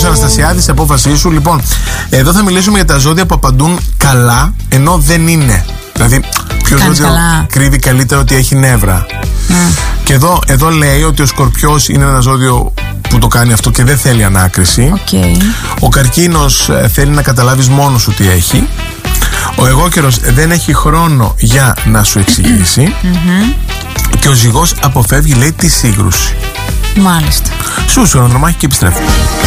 Αναστασιάδης, απόφασή σου. Λοιπόν, εδώ θα μιλήσουμε για τα ζώδια που απαντούν καλά ενώ δεν είναι. Δηλαδή, ποιο ζώδιο κρύβει καλύτερα ότι έχει νεύρα. Και εδώ λέει ότι ο Σκορπιός είναι ένα ζώδιο που το κάνει αυτό και δεν θέλει ανάκριση. Ο Καρκίνος θέλει να καταλάβεις μόνος σου τι έχει. Ο Αιγόκερος δεν έχει χρόνο για να σου εξηγήσει. Και ο Ζυγός αποφεύγει, λέει, τη σύγκρουση. Μάλιστα. Σούσου, ένα δρομάκι και επιστρέφει.